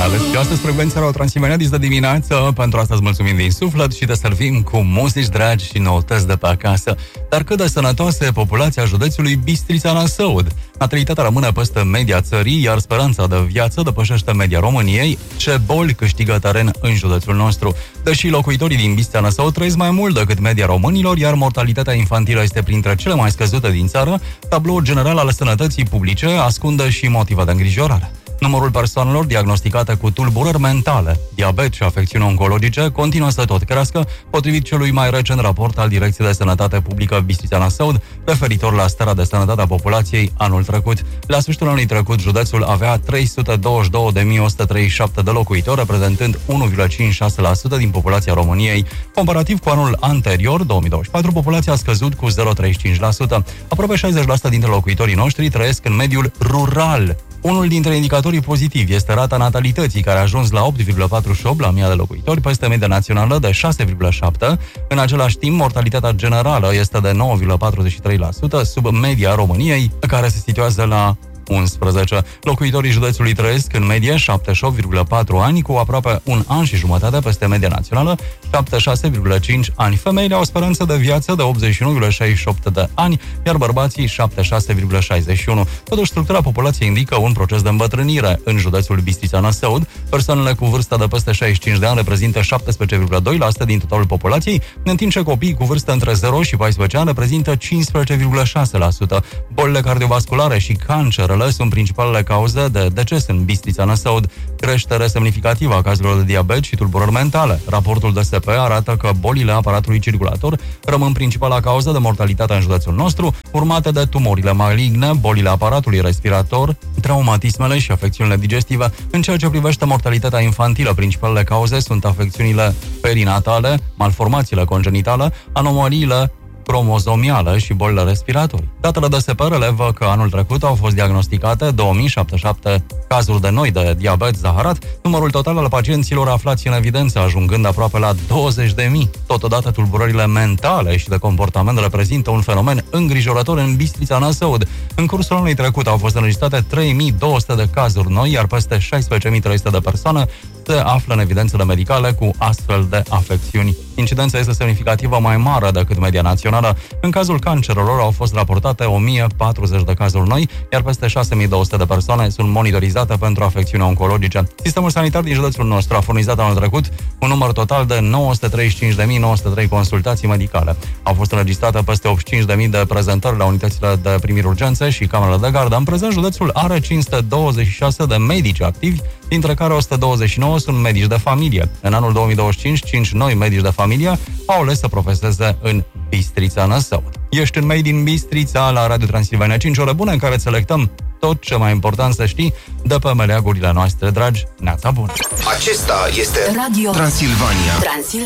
Ales și astăzi frecvența la Transilvania de dimineață. Pentru asta îți mulțumim din suflet și te servim cu muzici dragi și noutăți de pe acasă. Dar cât de sănătoasă e populația județului Bistrița-Năsăud? Natalitatea rămâne peste media țării, iar speranța de viață depășește media României. Ce boli câștigă teren în județul nostru? Deși locuitorii din Bistrița-Năsăud trăiesc mai mult decât media românilor, iar mortalitatea infantilă este printre cele mai scăzute din țară, tabloul general al sănătății publice ascunde și motive de îngrijorare. Numărul persoanelor diagnosticate cu tulburări mentale, diabet și afecțiuni oncologice continuă să tot crească, potrivit celui mai recent raport al Direcției de Sănătate Publică Bistrița-Năsăud, referitor la starea de sănătate a populației anul trecut. La sfârșitul anului trecut, județul avea 322.137 de locuitori, reprezentând 1,56% din populația României. Comparativ cu anul anterior, 2024, populația a scăzut cu 0,35%. Aproape 60% dintre locuitorii noștri trăiesc în mediul rural. Unul dintre indicatorii pozitivi este rata natalității, care a ajuns la 8,48 la 1000 de locuitori, peste media națională de 6,7. În același timp, mortalitatea generală este de 9,43%, sub media României, care se situează la 11. Locuitorii județului trăiesc în medie 78,4 ani, cu aproape un an și jumătate peste media națională, 76,5 ani. Femeile au o speranță de viață de 81,68 de ani, iar bărbații 76,61. Totuși, structura populației indică un proces de îmbătrânire. În județul Bistrița-Năsăud, persoanele cu vârstă de peste 65 de ani reprezintă 17,2% din totalul populației, în timp ce copiii cu vârstă între 0 și 14 ani reprezintă 15,6%. Bolile cardiovasculare și cancerele sunt principalele cauze de deces în Bistrița-Năsăud. Creștere semnificativă a cazurilor de diabet și tulburări mentale. Raportul DSP arată că bolile aparatului circulator rămân principala cauză de mortalitate în județul nostru, urmate de tumorile maligne, bolile aparatului respirator, traumatismele și afecțiunile digestive. În ceea ce privește mortalitatea infantilă, principalele cauze sunt afecțiunile perinatale, malformațiile congenitale, anomaliile cromozomiale și bolile respiratorii. Datele DSP relevă că anul trecut au fost diagnosticate 2077 cazuri de noi de diabet zaharat, numărul total al pacienților aflați în evidență ajungând aproape la 20.000. Totodată, tulburările mentale și de comportament reprezintă un fenomen îngrijorător în Bistrița-Năsăud. În cursul anului trecut au fost înregistrate 3200 de cazuri noi, iar peste 16.300 de persoane se află în evidențele medicale cu astfel de afecțiuni. Incidența este semnificativă mai mare decât media națională. În cazul cancerelor au fost raportate 1040 de cazuri noi, iar peste 6200 de persoane sunt monitorizate pentru afecțiuni oncologice. Sistemul sanitar din județul nostru a furnizat anul trecut un număr total de 935.903 consultații medicale. Au fost înregistrate peste 85.000 de prezentări la unitățile de primiri urgențe și camerele de gardă. În prezent, județul are 526 de medici activi, dintre care 129 sunt medici de familie. În anul 2025, 5 noi medici de familie au ales să profeseze în Bistrița-Năsăud. Ești în Made in Bistrița la Radio Transilvania. 5 ore bune în care selectăm tot ce mai important să știi de pe meleagurile noastre dragi. Neața bună! Acesta este Radio Transilvania.